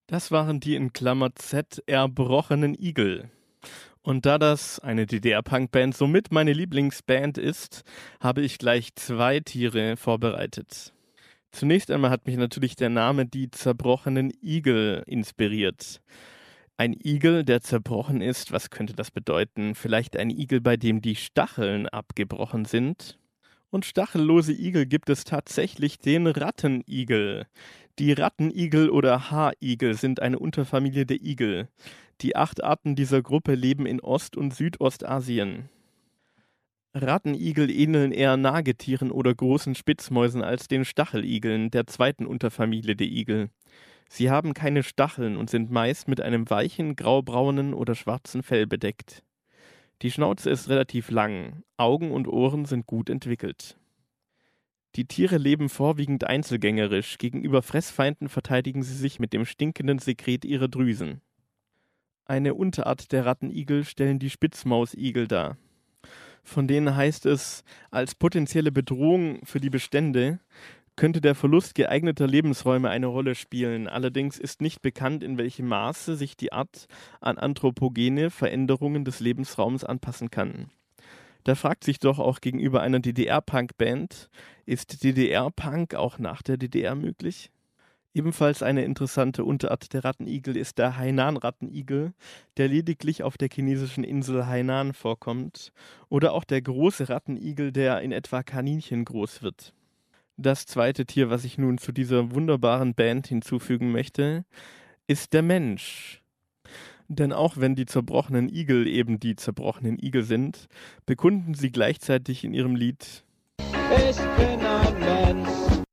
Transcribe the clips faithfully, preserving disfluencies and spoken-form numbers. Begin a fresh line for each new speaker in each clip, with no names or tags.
Das waren die in Klammer Z erbrochenen Igel. Und da das eine D D R-Punk-Band somit meine Lieblingsband ist, habe ich gleich zwei Tiere vorbereitet. Zunächst einmal hat mich natürlich der Name die zerbrochenen Igel inspiriert. Ein Igel, der zerbrochen ist, was könnte das bedeuten? Vielleicht ein Igel, bei dem die Stacheln abgebrochen sind? Und stachellose Igel gibt es tatsächlich den Rattenigel. Die Rattenigel oder Haarigel sind eine Unterfamilie der Igel. Die acht Arten dieser Gruppe leben in Ost- und Südostasien. Rattenigel ähneln eher Nagetieren oder großen Spitzmäusen als den Stacheligeln, der zweiten Unterfamilie der Igel. Sie haben keine Stacheln und sind meist mit einem weichen, graubraunen oder schwarzen Fell bedeckt. Die Schnauze ist relativ lang, Augen und Ohren sind gut entwickelt. Die Tiere leben vorwiegend einzelgängerisch, gegenüber Fressfeinden verteidigen sie sich mit dem stinkenden Sekret ihrer Drüsen. Eine Unterart der Rattenigel stellen die Spitzmausigel dar. Von denen heißt es, als potenzielle Bedrohung für die Bestände könnte der Verlust geeigneter Lebensräume eine Rolle spielen. Allerdings ist nicht bekannt, in welchem Maße sich die Art an anthropogene Veränderungen des Lebensraums anpassen kann. Da fragt sich doch auch gegenüber einer D D R-Punk-Band, ist D D R-Punk auch nach der D D R möglich? Ebenfalls eine interessante Unterart der Rattenigel ist der Hainan-Rattenigel, der lediglich auf der chinesischen Insel Hainan vorkommt, oder auch der große Rattenigel, der in etwa Kaninchen groß wird. Das zweite Tier, was ich nun zu dieser wunderbaren Band hinzufügen möchte, ist der Mensch. Denn auch wenn die zerbrochenen Igel eben die zerbrochenen Igel sind, bekunden sie gleichzeitig in ihrem Lied: Ich bin ein Mensch.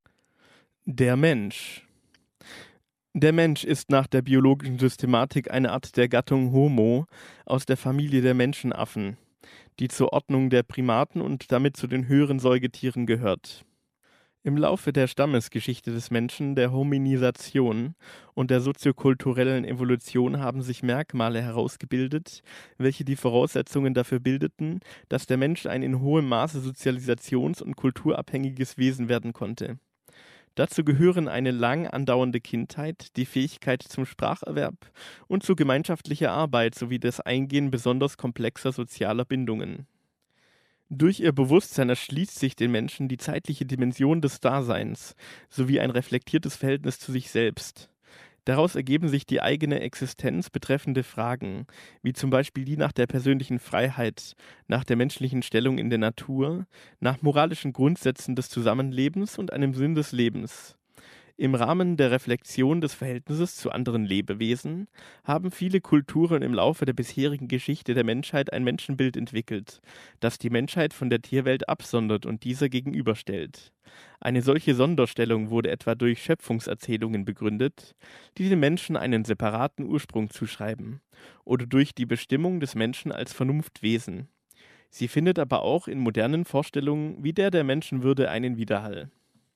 Der Mensch. Der Mensch ist nach der biologischen Systematik eine Art der Gattung Homo aus der Familie der Menschenaffen, die zur Ordnung der Primaten und damit zu den höheren Säugetieren gehört. Im Laufe der Stammesgeschichte des Menschen, der Hominisation und der soziokulturellen Evolution haben sich Merkmale herausgebildet, welche die Voraussetzungen dafür bildeten, dass der Mensch ein in hohem Maße sozialisations- und kulturabhängiges Wesen werden konnte. Dazu gehören eine lang andauernde Kindheit, die Fähigkeit zum Spracherwerb und zu gemeinschaftlicher Arbeit sowie das Eingehen besonders komplexer sozialer Bindungen. Durch ihr Bewusstsein erschließt sich den Menschen die zeitliche Dimension des Daseins sowie ein reflektiertes Verhältnis zu sich selbst. Daraus ergeben sich die eigene Existenz betreffende Fragen, wie zum Beispiel die nach der persönlichen Freiheit, nach der menschlichen Stellung in der Natur, nach moralischen Grundsätzen des Zusammenlebens und einem Sinn des Lebens. Im Rahmen der Reflexion des Verhältnisses zu anderen Lebewesen haben viele Kulturen im Laufe der bisherigen Geschichte der Menschheit ein Menschenbild entwickelt, das die Menschheit von der Tierwelt absondert und dieser gegenüberstellt. Eine solche Sonderstellung wurde etwa durch Schöpfungserzählungen begründet, die den Menschen einen separaten Ursprung zuschreiben, oder durch die Bestimmung des Menschen als Vernunftwesen. Sie findet aber auch in modernen Vorstellungen wie der der Menschenwürde einen Widerhall.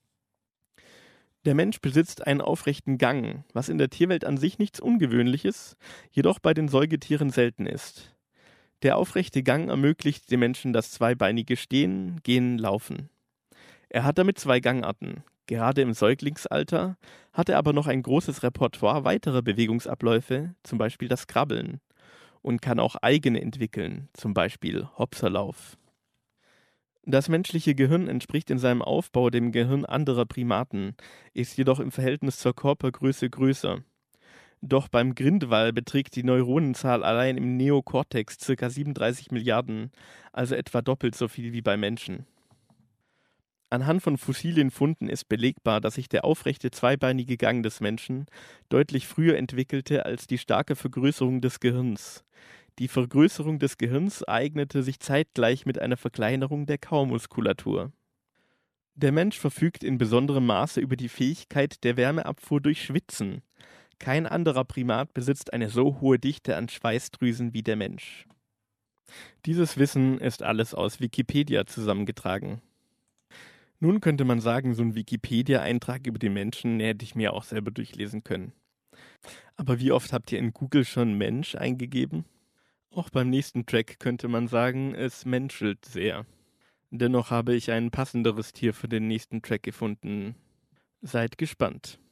Der Mensch besitzt einen aufrechten Gang, was in der Tierwelt an sich nichts Ungewöhnliches, jedoch bei den Säugetieren selten ist. Der aufrechte Gang ermöglicht dem Menschen das zweibeinige Stehen, Gehen, Laufen. Er hat damit zwei Gangarten. Gerade im Säuglingsalter hat er aber noch ein großes Repertoire weiterer Bewegungsabläufe, zum Beispiel das Krabbeln, und kann auch eigene entwickeln, zum Beispiel Hopserlauf. Das menschliche Gehirn entspricht in seinem Aufbau dem Gehirn anderer Primaten, ist jedoch im Verhältnis zur Körpergröße größer. Doch beim Grindwall beträgt die Neuronenzahl allein im Neokortex ca. siebenunddreißig Milliarden, also etwa doppelt so viel wie beim Menschen. Anhand von Fossilienfunden ist belegbar, dass sich der aufrechte zweibeinige Gang des Menschen deutlich früher entwickelte als die starke Vergrößerung des Gehirns. Die Vergrößerung des Gehirns eignete sich zeitgleich mit einer Verkleinerung der Kaumuskulatur. Der Mensch verfügt in besonderem Maße über die Fähigkeit der Wärmeabfuhr durch Schwitzen. Kein anderer Primat besitzt eine so hohe Dichte an Schweißdrüsen wie der Mensch. Dieses Wissen ist alles aus Wikipedia zusammengetragen. Nun könnte man sagen, so ein Wikipedia-Eintrag über die Menschen hätte ich mir auch selber durchlesen können. Aber wie oft habt ihr in Google schon Mensch eingegeben? Auch beim nächsten Track könnte man sagen, es menschelt sehr. Dennoch habe ich ein passenderes Tier für den nächsten Track gefunden. Seid gespannt.